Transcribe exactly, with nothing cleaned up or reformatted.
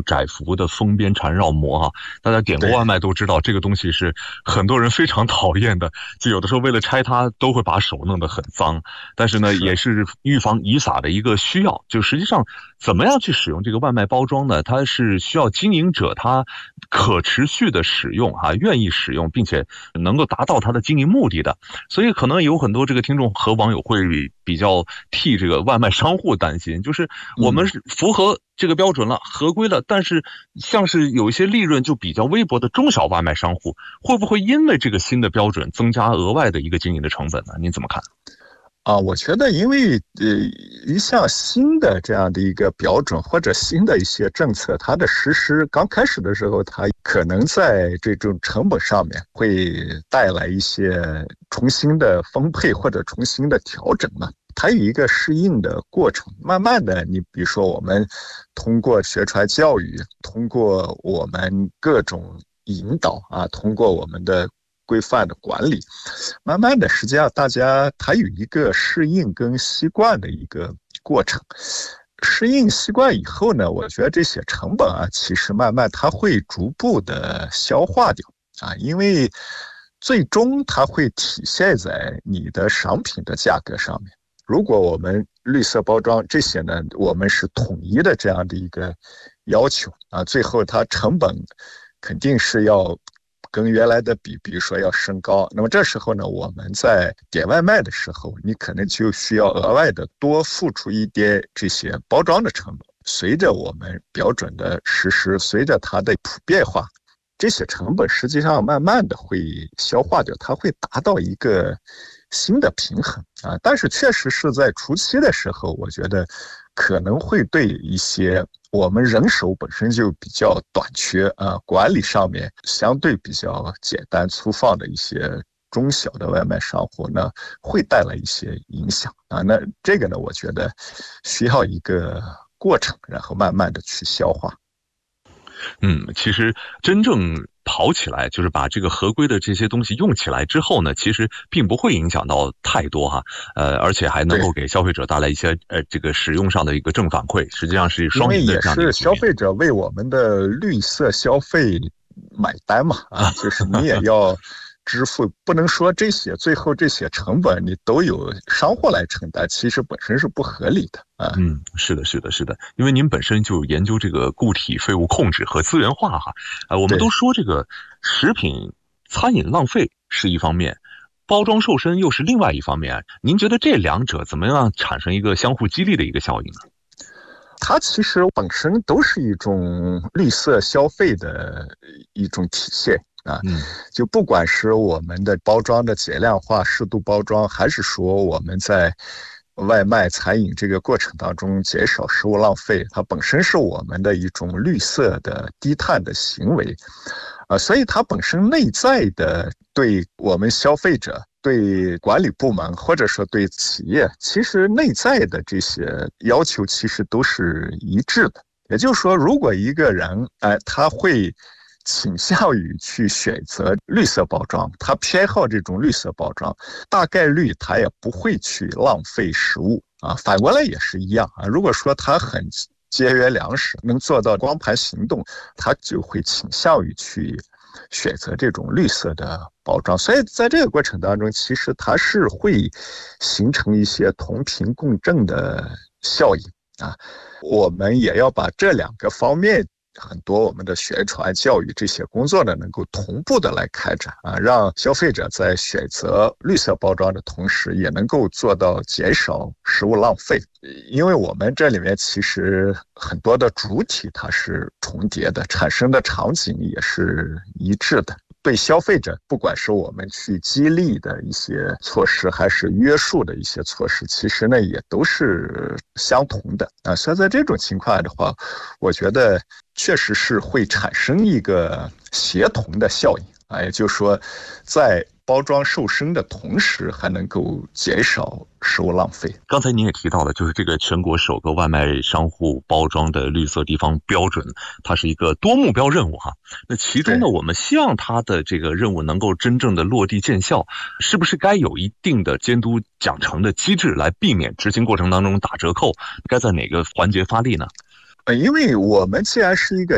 窄幅的封边缠绕膜啊，大家点过外卖都知道，这个东西是很多人非常讨厌的，就有的时候为了拆它都会把手弄得很脏，但是呢，也是预防遗撒的一个需要。就实际上怎么样去使用这个外卖包装呢？它是需要经营者他可持续的使用啊，愿意使用，并且能够达到它的经营目的的。所以可能有很多这个听众和网友会比较替这个外卖商户担心，就是我们是符合这个标准了，合规了，但是像是有一些利润就比较微薄的中小外卖商户，会不会因为这个新的标准增加额外的一个经营的成本呢？您怎么看？ 啊，我觉得因为呃一项新的这样的一个标准或者新的一些政策，它的实施刚开始的时候，它可能在这种成本上面会带来一些重新的分配或者重新的调整嘛。它有一个适应的过程，慢慢的，你比如说我们通过学传教育，通过我们各种引导啊，通过我们的规范的管理，慢慢的实际上大家它有一个适应跟习惯的一个过程。适应习惯以后呢，我觉得这些成本啊，其实慢慢它会逐步的消化掉啊，因为最终它会体现在你的商品的价格上面。如果我们绿色包装这些呢，我们是统一的这样的一个要求啊，最后它成本肯定是要跟原来的比，比如说要升高。那么这时候呢，我们在点外卖的时候，你可能就需要额外的多付出一点这些包装的成本。随着我们标准的实施，随着它的普遍化，这些成本实际上慢慢的会消化掉，它会达到一个新的平衡啊。但是确实是在初期的时候，我觉得可能会对一些我们人手本身就比较短缺啊，管理上面相对比较简单粗放的一些中小的外卖商户呢，会带来一些影响啊。那这个呢，我觉得需要一个过程，然后慢慢的去消化。 嗯，其实真正跑起来，就是把这个合规的这些东西用起来之后呢，其实并不会影响到太多哈，呃，而且还能够给消费者带来一些呃这个使用上的一个正反馈，实际上是双赢的这样的一个局面。 因为也是消费者为我们的绿色消费买单嘛，啊，就是你也要支付，不能说这些最后这些成本你都有商户来承担，其实本身是不合理的啊。 嗯，是的，是的，是的，因为您本身就研究这个固体废物控制和资源化哈，呃，我们都说这个食品餐饮浪费是一方面，包装瘦身又是另外一方面，您觉得这两者怎么样产生一个相互激励的一个效应呢？ 它其实本身都是一种绿色消费的一种体现啊，就不管是我们的包装的减量化、适度包装，还是说我们在外卖餐饮这个过程当中减少食物浪费，它本身是我们的一种绿色的低碳的行为啊，所以它本身内在的对我们消费者、对管理部门或者说对企业，其实内在的这些要求其实都是一致的。也就是说，如果一个人哎、呃，他会倾向于去选择绿色包装，他偏好这种绿色包装，大概率他也不会去浪费食物啊。反过来也是一样啊。如果说他很节约粮食，能做到光盘行动，他就会倾向于去选择这种绿色的包装。所以在这个过程当中，其实它是会形成一些同频共振的效应啊。我们也要把这两个方面很多我们的宣传教育这些工作呢，能够同步的来开展啊，让消费者在选择绿色包装的同时，也能够做到减少食物浪费。因为我们这里面其实很多的主体它是重叠的，产生的场景也是一致的。对消费者，不管是我们去激励的一些措施，还是约束的一些措施，其实呢也都是相同的啊。所以在这种情况的话，我觉得确实是会产生一个协同的效应啊，也就是说，在包装瘦身的同时，还能够减少食物浪费。 刚才您也提到了，就是这个全国首个外卖商户包装的绿色地方标准，它是一个多目标任务哈。那其中呢，我们希望它的这个任务能够真正的落地见效，是不是该有一定的监督奖惩的机制，来避免执行过程当中打折扣？该在哪个环节发力呢？ 因为我们既然是一个